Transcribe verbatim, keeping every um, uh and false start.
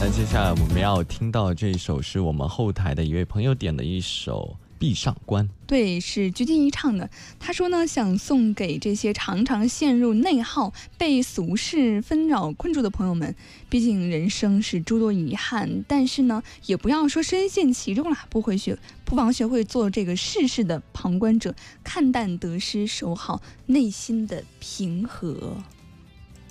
那接下来我们要听到这一首是我们后台的一位朋友点的一首闭上关。 对，是鞠婧祎唱的。他说呢，想送给这些常常陷入内耗、被俗事纷扰困住的朋友们。毕竟人生是诸多遗憾，但是呢，也不要说深陷其中了，不会学，不妨学会做这个世事的旁观者，看淡得失，守好内心的平和。